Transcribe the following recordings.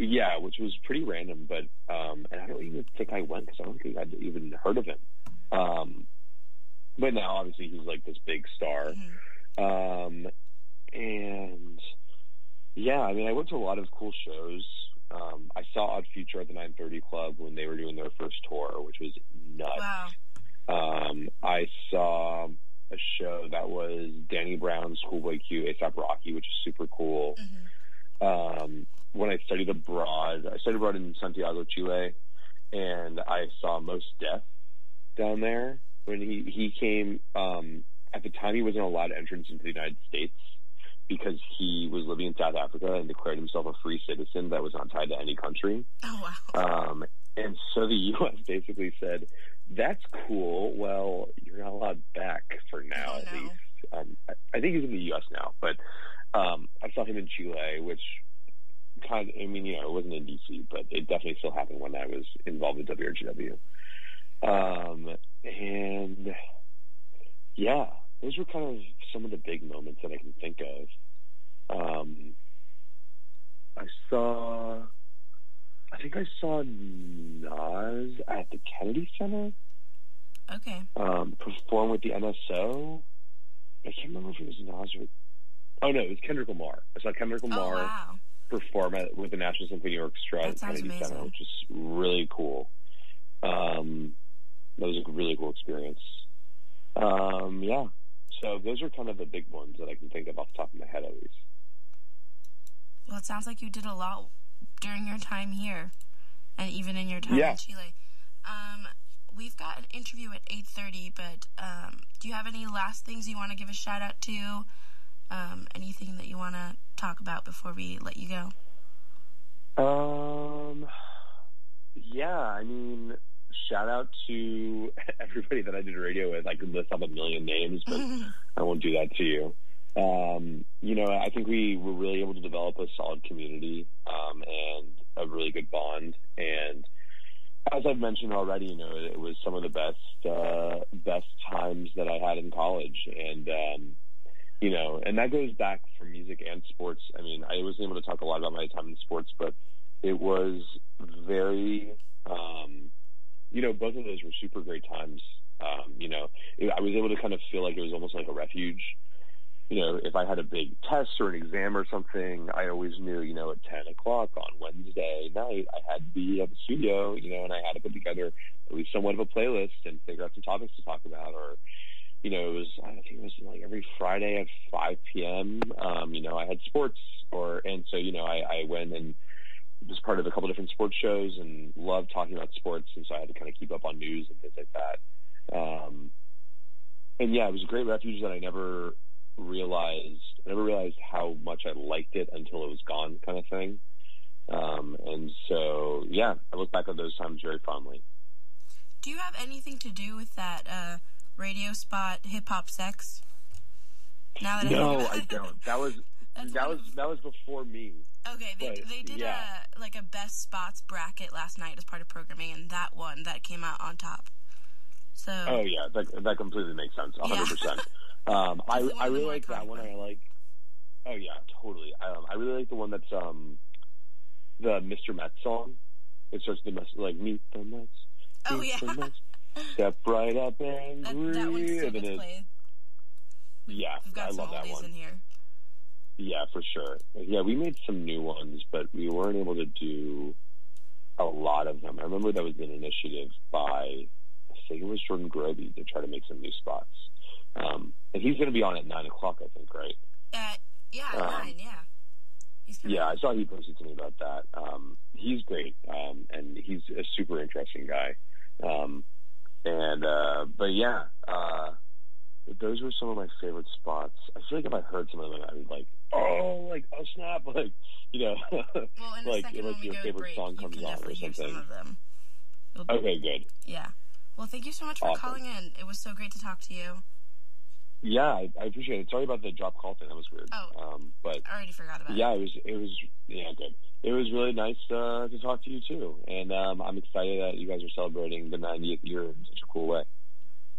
Yeah, which was pretty random, but and I don't even think I went because I don't think I'd even heard of him. But now, obviously, he's like this big star. Mm-hmm. And yeah, I mean, I went to a lot of cool shows. I saw Odd Future at the 930 Club when they were doing their first tour, which was nuts. Wow. I saw a show that was Danny Brown, Schoolboy Q, A$AP Rocky, which is super cool. Mm-hmm. When I studied abroad in Santiago, Chile, and I saw Mos Def down there. When he came, at the time he wasn't allowed entrance into the United States because he was living in South Africa and declared himself a free citizen that was not tied to any country. Oh, wow. And so the U.S. basically said, that's cool. Well, you're not allowed back for now, at least. I think he's in the U.S. now, but I saw him in Chile, which it wasn't in D.C., but it definitely still happened when I was involved with WRGW. And yeah, those were kind of some of the big moments that I can think of. I think I saw Nas at the Kennedy Center. Okay. Perform with the NSO. I can't remember if it was Nas or... Oh, no, it was Kendrick Lamar. I saw Kendrick Lamar wow. perform with the National Symphony Orchestra at the Kennedy amazing. Center, which is really cool. That was a really cool experience. Yeah. So those are kind of the big ones that I can think of off the top of my head, at least. Well, it sounds like you did a lot during your time here, and even in your time in Chile. We've got an interview at 8:30, but do you have any last things you want to give a shout out to? Anything that you want to talk about before we let you go? Yeah, I mean, shout out to everybody that I did radio with. I could list off a million names, but I won't do that to you. I think we were really able to develop a solid community and a really good bond. And as I've mentioned already, it was some of the best times that I had in college. And, and that goes back for music and sports. I mean, I wasn't able to talk a lot about my time in sports, but it was very, both of those were super great times. I was able to kind of feel like it was almost like a refuge. If I had a big test or an exam or something, I always knew, at 10 o'clock on Wednesday night, I had to be at the studio, and I had to put together at least somewhat of a playlist and figure out some topics to talk about. Or, I think it was like every Friday at 5 p.m., I had sports and so, I went and was part of a couple different sports shows and loved talking about sports. And so I had to kind of keep up on news and things like that. And yeah, it was a great refuge that I never realized how much I liked it until it was gone, kind of thing. And so, yeah, I look back on those times very fondly. Do you have anything to do with that radio spot, Hip Hop Sex? No, I don't. That was before me. Okay, they did a best spots bracket last night as part of programming, and that one that came out on top. So. Oh yeah, that completely makes sense. 100%. I really like that one. Oh yeah, totally. I really like the one that's the Mr. Mets song. It starts the like meet the Mets. Oh yeah. The Mets, step right up and that one still gets played. Yeah, I love that one. In here. Yeah, for sure. Yeah, we made some new ones, but we weren't able to do a lot of them. I remember that was an initiative by, I think it was Jordan Groby, to try to make some new spots. And he's going to be on at 9 o'clock, I think, right? Yeah, 9, yeah. Yeah, I saw he posted something about that. He's great, and he's a super interesting guy. But yeah, those were some of my favorite spots. I feel like if I heard some of them, I'd be like, oh snap, well, in a second when we your go favorite break, song comes you can on or definitely hear something. some of them. Okay, good. Yeah. Well, thank you so much for calling in. It was so great to talk to you. Yeah, I appreciate it. Sorry about the drop call thing. That was weird. Oh, but I already forgot about it. Yeah, it was good. It was really nice to talk to you too, and I'm excited that you guys are celebrating the 90th year in such a cool way.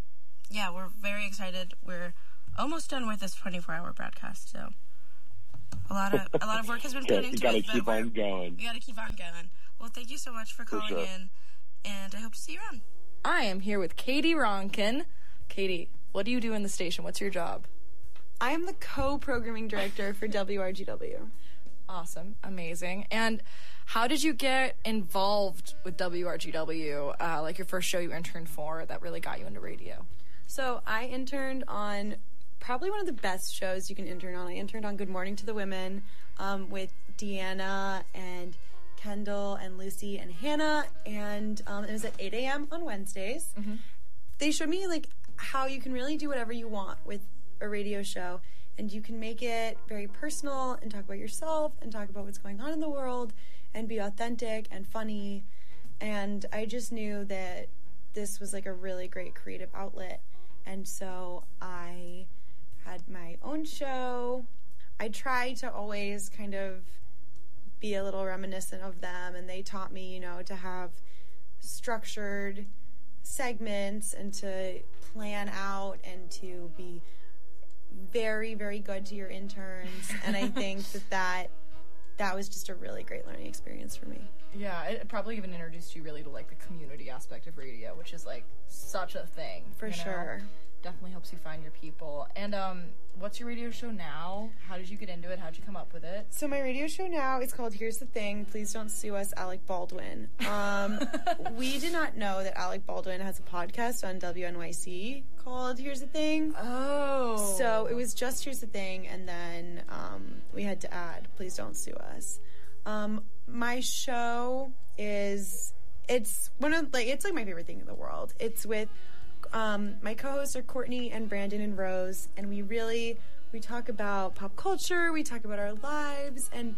Yeah, we're very excited. We're almost done with this 24-hour broadcast, so A lot of work has been put into it. You gotta keep on going. You gotta keep on going. Well, thank you so much for calling in, and I hope to see you around. I am here with Katie Ronkin. Katie, what do you do in the station? What's your job? I am the co-programming director for WRGW. Awesome. Amazing. And how did you get involved with WRGW, like your first show you interned for that really got you into radio? So I interned on probably one of the best shows you can intern on. I interned on Good Morning to the Women with Deanna and Kendall and Lucy and Hannah, and it was at 8 a.m. on Wednesdays. Mm-hmm. They showed me like how you can really do whatever you want with a radio show, and you can make it very personal and talk about yourself and talk about what's going on in the world and be authentic and funny. And I just knew that this was like a really great creative outlet, and so I had my own show. I try to always kind of be a little reminiscent of them, and they taught me, to have structured segments and to plan out and to be very, very good to your interns. And I think that was just a really great learning experience for me. Yeah, it probably even introduced you really to like the community aspect of radio, which is like such a thing. For sure. Definitely helps you find your people. And what's your radio show now? How did you get into it? How'd you come up with it? So my radio show now is called Here's the Thing. Please don't sue us, Alec Baldwin. We did not know that Alec Baldwin has a podcast on WNYC called Here's the Thing. Oh. So it was just Here's the Thing, and then we had to add Please Don't Sue Us. My show it's like my favorite thing in the world. It's with my co-hosts are Courtney and Brandon and Rose, and we talk about pop culture, we talk about our lives, and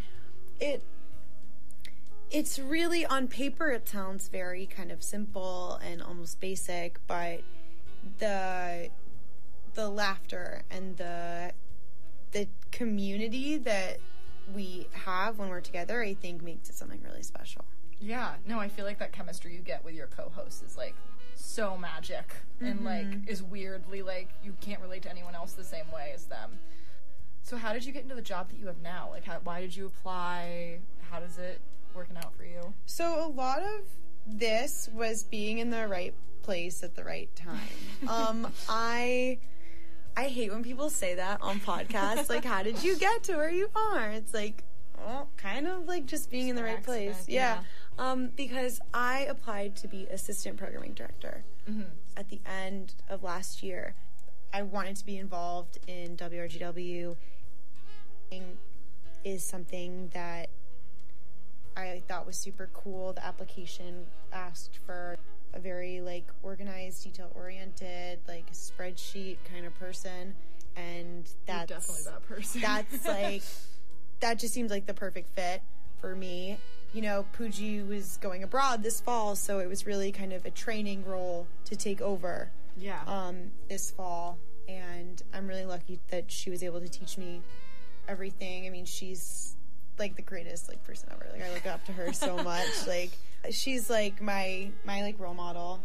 it's really, on paper it sounds very kind of simple and almost basic, but the laughter and the community that we have when we're together, I think makes it something really special. Yeah, no, I feel like that chemistry you get with your co-hosts is like so magic, and like is weirdly like you can't relate to anyone else the same way as them. So how did you get into the job that you have now? Like why did you apply? How does it working out for you? So a lot of this was being in the right place at the right time. I hate when people say that on podcasts, like, how did you get to where you are? It's like, well, kind of like just being in the right place. Yeah. Because I applied to be assistant programming director at the end of last year. I wanted to be involved in WRGW. Is something that I thought was super cool. The application asked for a very like organized, detail-oriented, like spreadsheet kind of person, and that's You're definitely that person. That's like that just seems like the perfect fit for me. Pooji was going abroad this fall, so it was really kind of a training role to take over. This fall, and I'm really lucky that she was able to teach me everything. I mean, she's like the greatest like person ever. Like I look up to her so much. Like she's like my like role model.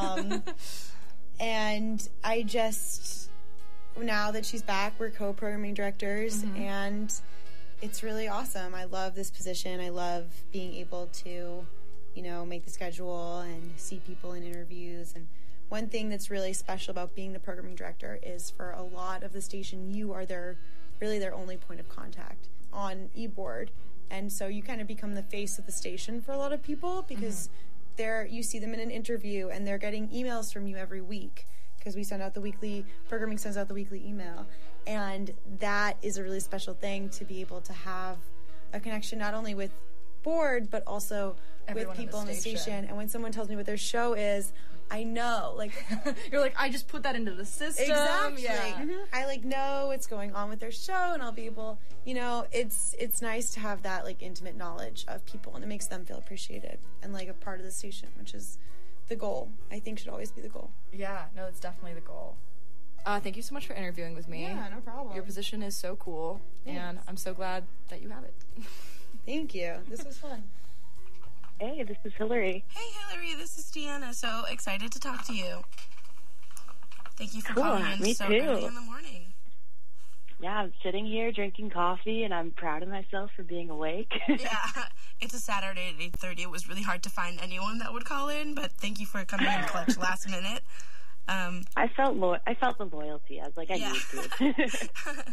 And I just, now that she's back, we're co-programming directors, and it's really awesome. I love this position. I love being able to, make the schedule and see people in interviews. And one thing that's really special about being the programming director is for a lot of the station, you are their only point of contact on eBoard. And so you kind of become the face of the station for a lot of people, because you see them in an interview and they're getting emails from you every week, because programming sends out the weekly email. And that is a really special thing, to be able to have a connection not only with board, but also everyone with people in the station. And when someone tells me what their show is, I know, like... You're like, I just put that into the system. Exactly. Yeah. I, like, know what's going on with their show, and I'll be able... it's nice to have that, like, intimate knowledge of people, and it makes them feel appreciated and, like, a part of the station, which is the goal. I think should always be the goal. Yeah, no, that's definitely the goal. Thank you so much for interviewing with me. Yeah, no problem. Your position is so cool, and I'm so glad that you have it. Thank you. This was fun. Hey, this is Hillary. Hey, Hillary, this is Deanna. So excited to talk to you. Thank you for calling in so early in the morning. Yeah, I'm sitting here drinking coffee, and I'm proud of myself for being awake. Yeah, it's a Saturday at 8:30. It was really hard to find anyone that would call in, but thank you for coming in clutch last minute. I felt the loyalty. I was like, I need to.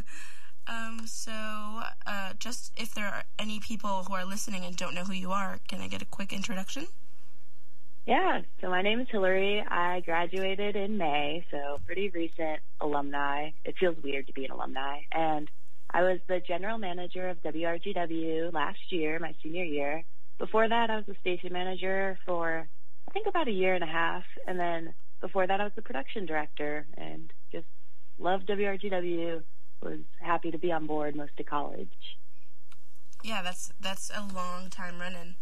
Just if there are any people who are listening and don't know who you are, can I get a quick introduction? Yeah, so my name is Hillary. I graduated in May, so pretty recent alumni. It feels weird to be an alumni. And I was the general manager of WRGW last year, my senior year. Before that, I was the station manager for, I think, about a year and a half. And then before that, I was the production director and just loved WRGW, was happy to be on board most of college. Yeah, that's a long time running.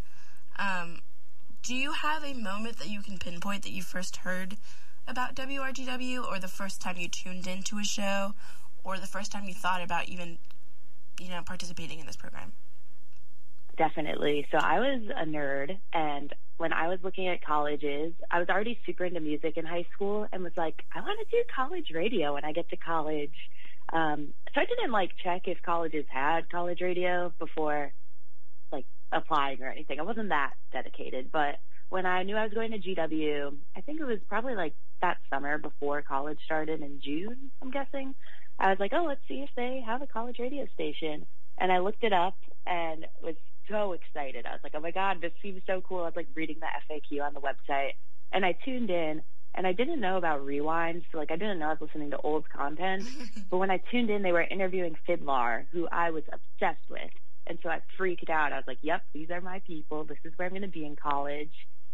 Do you have a moment that you can pinpoint that you first heard about WRGW, or the first time you tuned into a show, or the first time you thought about even, participating in this program? Definitely. So I was a nerd, and when I was looking at colleges, I was already super into music in high school and was like, I want to do college radio when I get to college. So I didn't check if colleges had college radio before applying or anything. I wasn't that dedicated, but when I knew I was going to GW, I think it was probably that summer before college started in June, I'm guessing. I was like, oh, let's see if they have a college radio station. And I looked it up and was so excited. I was like, oh my God, this seems so cool. I was reading the FAQ on the website, and I tuned in, and I didn't know about rewinds. So I didn't know I was listening to old content, but when I tuned in, they were interviewing Fiddlar, who I was obsessed with. And so I freaked out. I was like, yep, these are my people. This is where I'm going to be in college.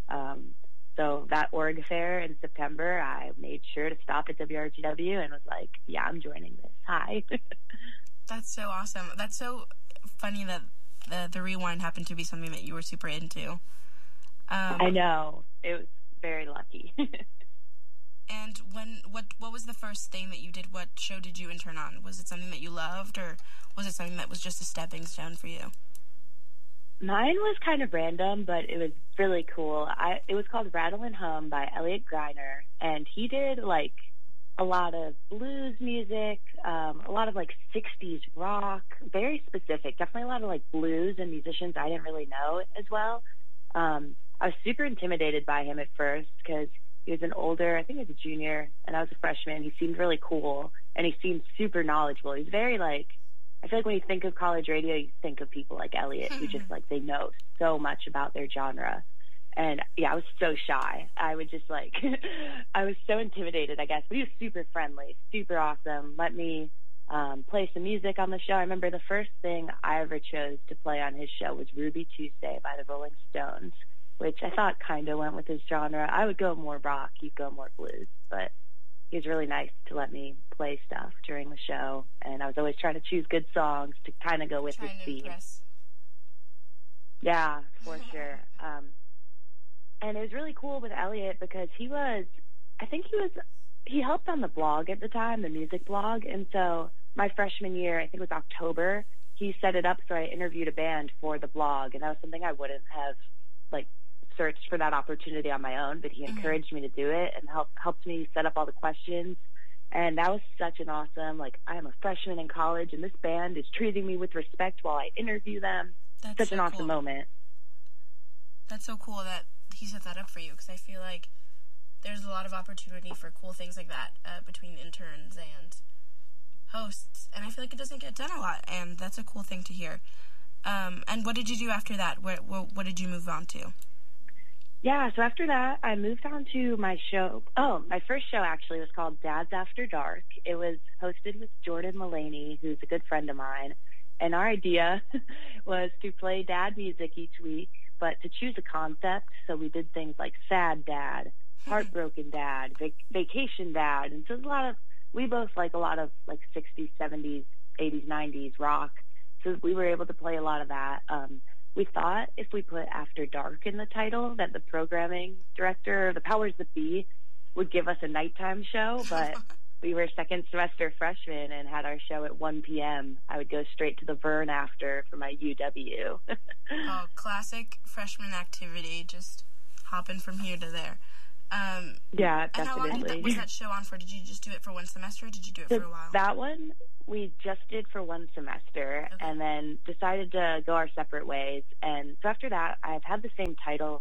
So that org fair in September, I made sure to stop at WRGW and was like, yeah, I'm joining this. Hi. That's so awesome. That's so funny that the rewind happened to be something that you were super into. I know. It was very lucky. And what was the first thing that you did? What show did you intern on? Was it something that you loved, or was it something that was just a stepping stone for you? Mine was kind of random, but it was really cool. It was called Rattle and Hum by Elliot Greiner, and he did a lot of blues music, a lot of 60s rock, very specific. Definitely a lot of blues and musicians I didn't really know as well. I was super intimidated by him at first because he was an older, I think he was a junior, and I was a freshman. He seemed really cool, and he seemed super knowledgeable. He's very, I feel like when you think of college radio, you think of people like Elliot, who just, they know so much about their genre. And, yeah, I was so shy. I would just, I was so intimidated, I guess. But he was super friendly, super awesome. Let me play some music on the show. I remember the first thing I ever chose to play on his show was Ruby Tuesday by the Rolling Stones, which I thought kind of went with his genre. I would go more rock, he'd go more blues, but he was really nice to let me play stuff during the show, and I was always trying to choose good songs to kind of go with his theme. Impress. Yeah, for sure. And it was really cool with Elliot because he helped on the blog at the time, the music blog, and so my freshman year, I think it was October, he set it up so I interviewed a band for the blog, and that was something I wouldn't have searched for that opportunity on my own, but he encouraged me to do it and helped me set up all the questions. And that was such an awesome, I am a freshman in college and this band is treating me with respect while I interview them. That's such so an awesome cool. moment. That's so cool that he set that up for you, because I feel like there's a lot of opportunity for cool things like that between interns and hosts, and I feel like it doesn't get done a lot, and that's a cool thing to hear. And what did you do after that? What did you move on to? Yeah, so after that, I moved on to my show. Oh, my first show actually was called Dads After Dark. It was hosted with Jordan Mulaney, who's a good friend of mine. And our idea was to play dad music each week, but to choose a concept. So we did things like sad dad, heartbroken dad, vacation dad. And so we both like a lot of 60s, 70s, 80s, 90s rock. So we were able to play a lot of that. We thought if we put After Dark in the title that the programming director, the powers that be, would give us a nighttime show, but we were second semester freshmen and had our show at 1 p.m. I would go straight to the Vern after for my UW. Oh, classic freshman activity, just hopping from here to there. Yeah, definitely. And how long was that show on for? Did you just do it for one semester, or did you do it for a while? That one we just did for one semester, and then decided to go our separate ways. And so after that, I had the same title,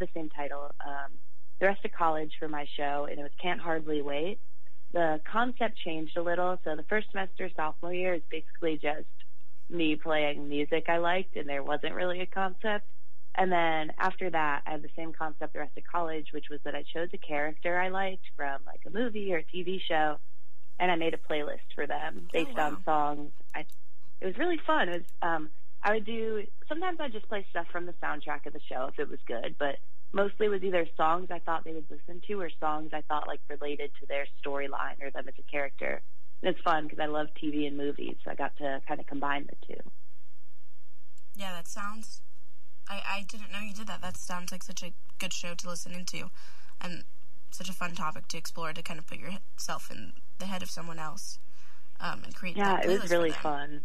the rest of college for my show, and it was Can't Hardly Wait. The concept changed a little, so the first semester, sophomore year, is basically just me playing music I liked, and there wasn't really a concept. And then after that, I had the same concept the rest of college, which was that I chose a character I liked from like a movie or a TV show, and I made a playlist for them based on songs. It was really fun. It was, sometimes I'd just play stuff from the soundtrack of the show if it was good, but mostly it was either songs I thought they would listen to or songs I thought like related to their storyline or them as a character. And it's fun because I love TV and movies, so I got to kind of combine the two. Yeah, that sounds... I didn't know you did that. That sounds like such a good show to listen into, and such a fun topic to explore, to kind of put yourself in the head of someone else and create that playlist. Yeah, it was really fun.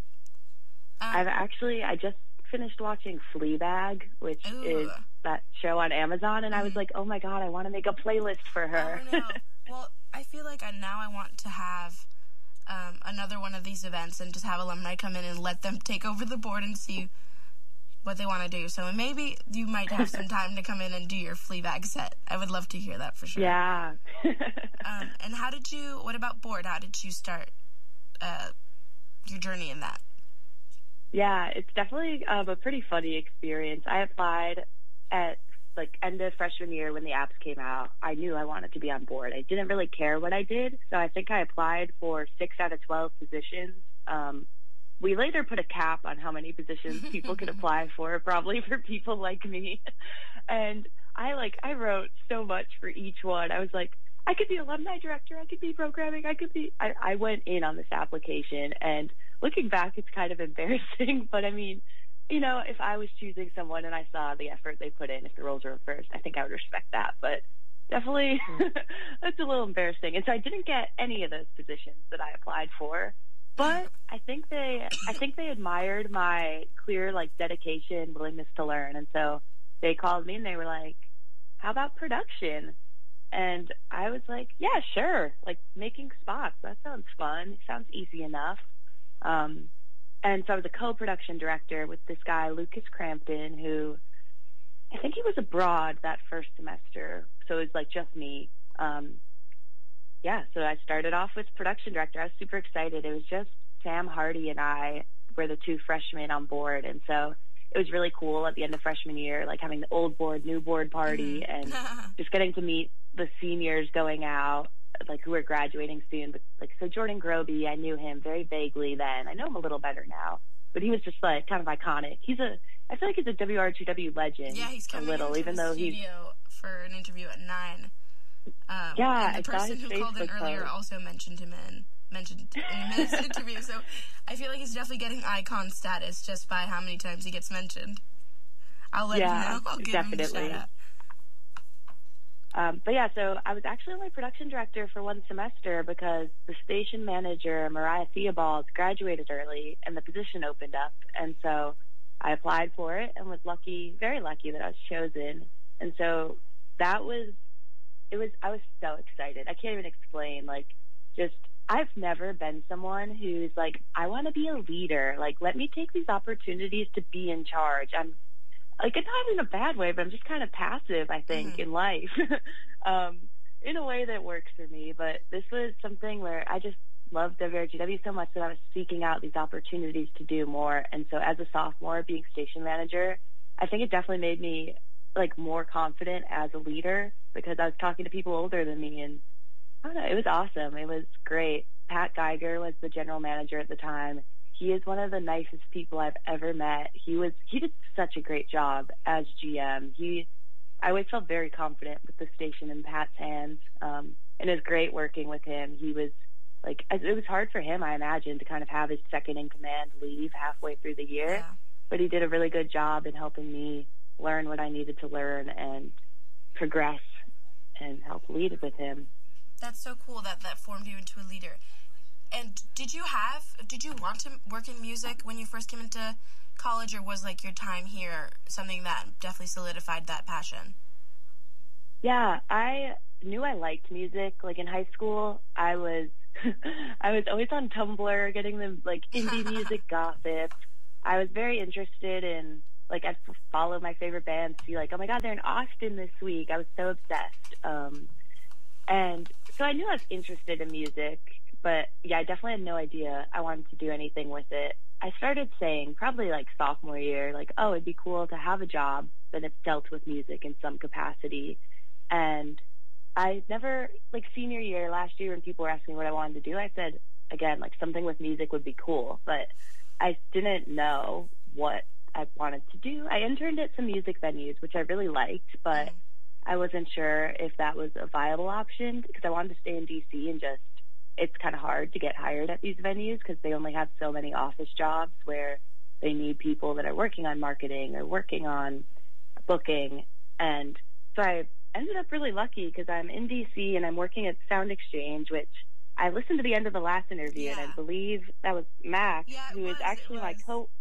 I just finished watching Fleabag, which is that show on Amazon, and I was like, oh my god, I want to make a playlist for her. Oh, no. Well, I feel like now I want to have another one of these events and just have alumni come in and let them take over the board and see what they want to do. So maybe you might have some time to come in and do your Fleabag set. I would love to hear that for sure. Yeah. And what about board? How did you start your journey in that? Yeah, it's definitely a pretty funny experience. I applied at end of freshman year when the apps came out. I knew I wanted to be on board. I didn't really care what I did, so I think I applied for 6 out of 12 positions. We later put a cap on how many positions people could apply for, probably for people like me. And I wrote so much for each one. I was like, I could be alumni director, I could be programming, I went in on this application, and looking back, it's kind of embarrassing, but I mean, if I was choosing someone and I saw the effort they put in, if the roles were reversed, I think I would respect that, but definitely that's a little embarrassing. And so I didn't get any of those positions that I applied for. But I think they admired my clear, dedication, willingness to learn. And so they called me and they were like, how about production? And I was like, yeah, sure. Making spots. That sounds fun. It sounds easy enough. And so I was a co-production director with this guy, Lucas Crampton, who I think he was abroad that first semester. So it was just me. So I started off with production director. I was super excited. It was just Sam Hardy and I were the 2 freshmen on board. And so it was really cool at the end of freshman year, having the old board, new board party, and just getting to meet the seniors going out, who are graduating soon. But so Jordan Groby, I knew him very vaguely then. I know him a little better now, but he was just kind of iconic. I feel like he's a WRGW legend. Yeah, he's coming into the studio for an interview at 9. And the person who called in earlier also mentioned him in this interview, so I feel like he's definitely getting icon status just by how many times he gets mentioned. I'll let him know. I'll give him a shout out. So I was actually only production director for one semester because the station manager, Mariah Theobald, graduated early and the position opened up, and so I applied for it and was very lucky that I was chosen. And so I was so excited. I can't even explain. I've never been someone who's I want to be a leader. Let me take these opportunities to be in charge. I'm not in a bad way, but I'm just kind of passive, I think, in life, in a way that works for me. But this was something where I just loved WRGW so much that I was seeking out these opportunities to do more. And so as a sophomore, being station manager, I think it definitely made me more confident as a leader because I was talking to people older than me, and I don't know, it was awesome. It was great. Pat Geiger was the general manager at the time. He is one of the nicest people I've ever met. He did such a great job as GM. I always felt very confident with the station in Pat's hands. And it was great working with him. He was it was hard for him, I imagine, to kind of have his second in command leave halfway through the year. Yeah. But he did a really good job in helping me learn what I needed to learn and progress and help lead with him. That's so cool that formed you into a leader. And did you want to work in music when you first came into college, or was your time here something that definitely solidified that passion? Yeah, I knew I liked music. Like in high school, I was I was always on Tumblr getting the like indie music gossip. I was very interested in like I'd follow my favorite bands, see like, oh my God, they're in Austin this week. I was so obsessed. And so I knew I was interested in music, but yeah, I definitely had no idea I wanted to do anything with it. I started saying probably like sophomore year, like, oh, it'd be cool to have a job that it's dealt with music in some capacity. And I never, like senior year, last year when people were asking what I wanted to do, I said, again, like something with music would be cool, but I didn't know what I wanted to do. I interned at some music venues, which I really liked, but I wasn't sure if that was a viable option because I wanted to stay in DC and just, it's kind of hard to get hired at these venues because they only have so many office jobs where they need people that are working on marketing or working on booking. And so I ended up really lucky because I'm in DC and I'm working at Sound Exchange, which I listened to the end of the last interview and I believe that was Max, who is actually my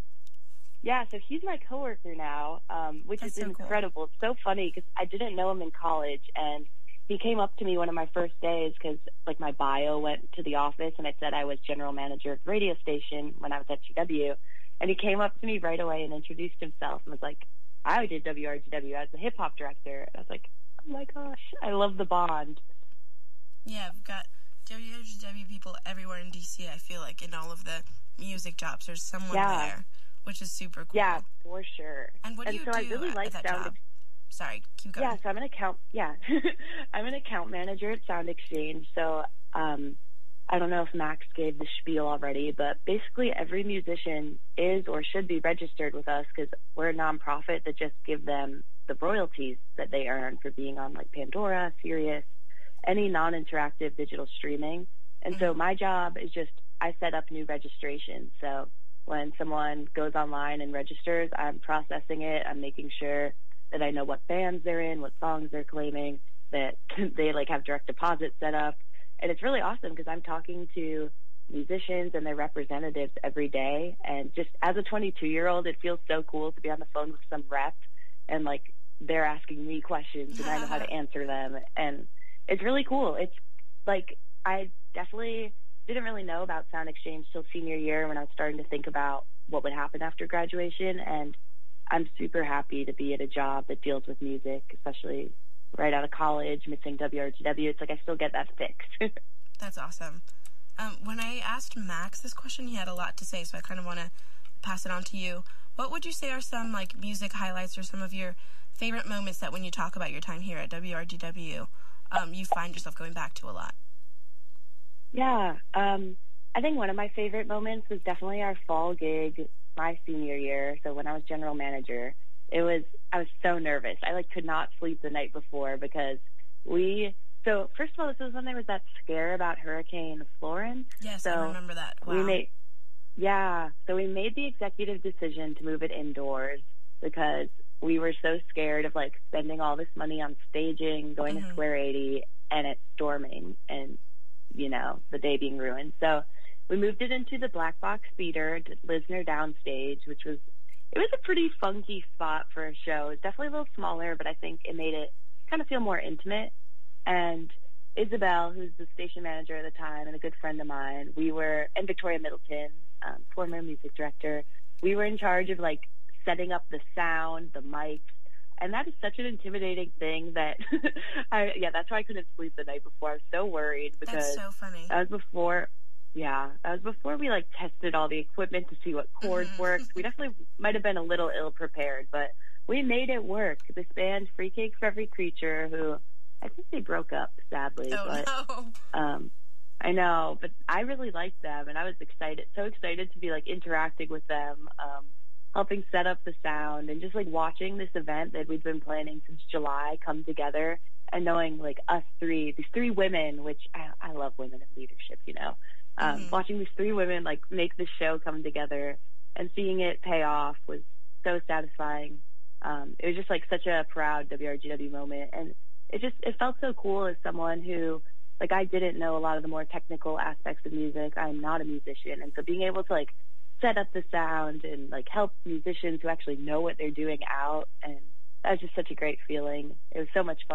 so he's my coworker now, which is incredible. Cool. It's so funny because I didn't know him in college, and he came up to me one of my first days because, like, my bio went to the office, and I said I was general manager at the radio station when I was at GW, and he came up to me right away and introduced himself and was like, I did WRGW as the hip-hop director. And I was like, oh, my gosh, I love the bond. Yeah, I've got WRGW people everywhere in D.C., I feel like, in all of the music jobs. There's someone there. Which is super cool. Yeah, for sure. And what do you do I really like at that job? Sorry, keep going. Yeah, so I'm an account manager at Sound Exchange. So I don't know if Max gave the spiel already, but basically every musician is or should be registered with us because we're a nonprofit that just give them the royalties that they earn for being on like Pandora, Sirius, any non-interactive digital streaming. And so my job is just I set up new registrations. So when someone goes online and registers, I'm processing it. I'm making sure that I know what bands they're in, what songs they're claiming, that they like have direct deposit set up. And it's really awesome because I'm talking to musicians and their representatives every day. And just as a 22-year-old, it feels so cool to be on the phone with some rep and like they're asking me questions and I know how to answer them. And it's really cool. It's like I definitely didn't really know about Sound Exchange till senior year when I was starting to think about what would happen after graduation, and I'm super happy to be at a job that deals with music, especially right out of college, missing WRGW. It's like I still get that fix. That's awesome. When I asked Max this question, he had a lot to say, so I kind of want to pass it on to you. What would you say are some like music highlights or some of your favorite moments that when you talk about your time here at WRGW, you find yourself going back to a lot? Yeah, I think one of my favorite moments was definitely our fall gig my senior year. So when I was general manager, I was so nervous. I like could not sleep the night before because so first of all, this was when there was that scare about Hurricane Florence. Yes, so I remember that. Wow. So we made the executive decision to move it indoors because we were so scared of like spending all this money on staging, going to Square 80, and it storming and the day being ruined. So we moved it into the Black Box Theater at Lisner Downstage, which was a pretty funky spot for a show. It was definitely a little smaller, but I think it made it kind of feel more intimate. And Isabel, who's the station manager at the time and a good friend of mine, and Victoria Middleton, former music director, we were in charge of like setting up the sound, the mics. And that is such an intimidating thing that, that's why I couldn't sleep the night before. I was so worried because that's so funny. That was before we like tested all the equipment to see what chords worked. We definitely might have been a little ill prepared, but we made it work. This band, Free Cake for Every Creature, who I think they broke up sadly. I know, but I really liked them, and I was so excited to be like interacting with them. Helping set up the sound and just like watching this event that we've been planning since July come together and knowing like these three women, which I love women in leadership, watching these three women like make this show come together and seeing it pay off was so satisfying. It was just like such a proud WRGW moment. And it felt so cool as someone who like, I didn't know a lot of the more technical aspects of music. I'm not a musician. And so being able to like set up the sound and like help musicians who actually know what they're doing out, and that was just such a great feeling. It was so much fun.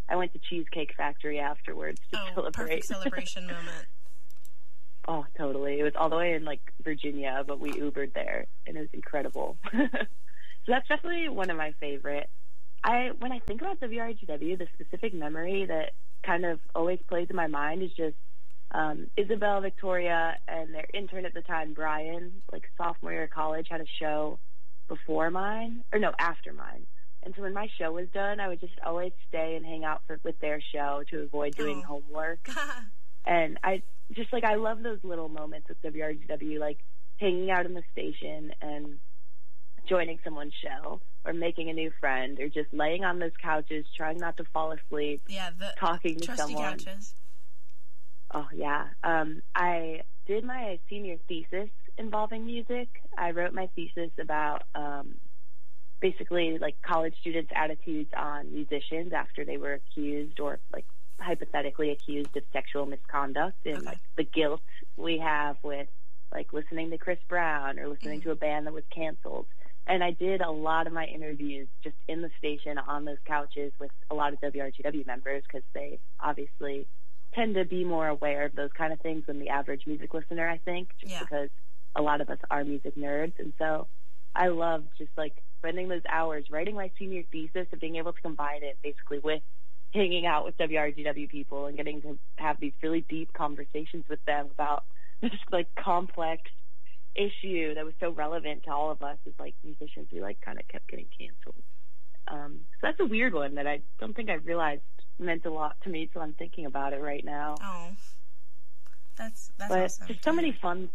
I went to Cheesecake Factory afterwards to celebrate. Perfect celebration moment. Oh, totally. It was all the way in, like, Virginia, but we Ubered there, and it was incredible. So that's definitely one of my favorite. When I think about WRGW, the specific memory that kind of always plays in my mind is just Isabel, Victoria, and their intern at the time, Brian, like, sophomore year of college, had a show after mine. And so when my show was done, I would just always stay and hang out with their show to avoid doing homework. And I love those little moments with WRGW, like hanging out in the station and joining someone's show or making a new friend or just laying on those couches, trying not to fall asleep, talking to someone. Couches. Oh, yeah. I did my senior thesis involving music. I wrote my thesis about basically like college students' attitudes on musicians after they were accused or like hypothetically accused of sexual misconduct and like the guilt we have with like listening to Chris Brown or listening to a band that was canceled. And I did a lot of my interviews just in the station on those couches with a lot of WRGW members because they obviously tend to be more aware of those kind of things than the average music listener, I think, just because a lot of us are music nerds. And so I love just like spending those hours writing my senior thesis and being able to combine it basically with hanging out with WRGW people and getting to have these really deep conversations with them about this like complex issue that was so relevant to all of us as like musicians. We like kind of kept getting canceled. So that's a weird one that I don't think I realized meant a lot to me till I'm thinking about it right now. Oh, that's but awesome. Just so many fun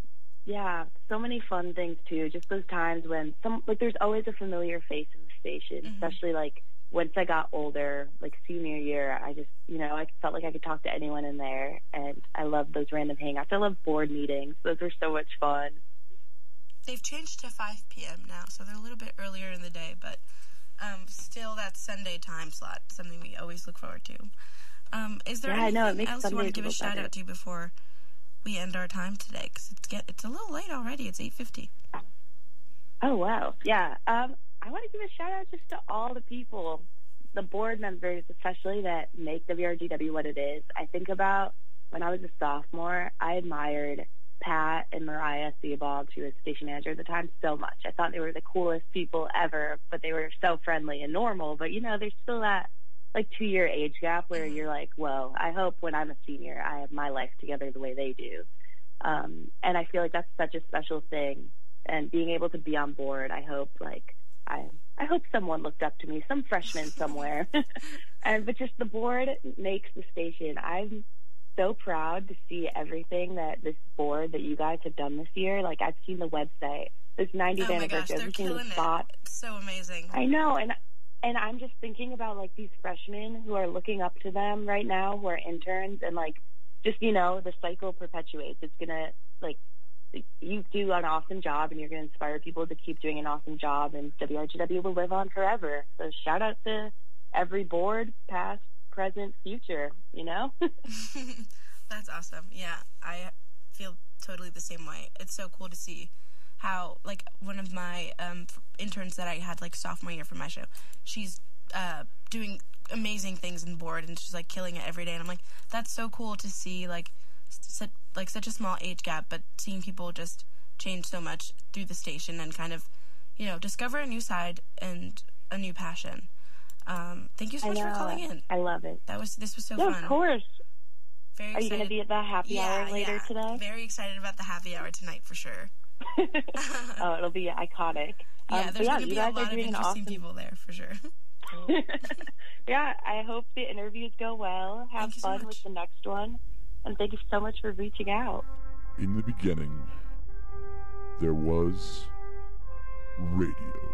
things too. Just those times when there's always a familiar face in the station, especially like once I got older, like senior year, I just, I felt like I could talk to anyone in there, and I love those random hangouts. I love board meetings. Those were so much fun. They've changed to 5 p.m. now, so they're a little bit earlier in the day, but still that Sunday time slot, something we always look forward to. Is there anything else you want to give a shout-out to before we end our time today? Because it's a little late already. It's 8:50. Oh, wow. Yeah. I want to give a shout-out just to all the people, the board members especially, that make WRGW what it is. I think about when I was a sophomore, I admired Pat and Mariah Theobald, who was station manager at the time, so much. I thought they were the coolest people ever, but they were so friendly and normal. But, there's still that, 2-year age gap where you're like, whoa, I hope when I'm a senior I have my life together the way they do. And I feel like that's such a special thing. And being able to be on board, I hope, I hope someone looked up to me, some freshman somewhere. But just the board makes the station. I'm so proud to see everything that this board that you guys have done this year. I've seen the website, this 90th anniversary. They're killing it. It's so amazing. I know, and I'm just thinking about these freshmen who are looking up to them right now, who are interns, and just the cycle perpetuates. It's gonna you do an awesome job, and you're gonna inspire people to keep doing an awesome job, and WRGW will live on forever. So shout out to every board, past, present, future, That's awesome. Yeah, I feel totally the same way. It's so cool to see how, one of my interns that I had, sophomore year for my show, she's doing amazing things in board, and she's, killing it every day. And I'm like, that's so cool to see, such a small age gap, but seeing people just change so much through the station and kind of, discover a new side and a new passion. Thank you so much for calling in. I love it. This was so fun. Of course. Very Are you going to be at the happy hour later today? Very excited about the happy hour tonight for sure. Oh, it'll be iconic. Yeah, there's going to be a lot of interesting people there for sure. Yeah, I hope the interviews go well. Have fun with the next one. And thank you so much for reaching out. In the beginning, there was radio.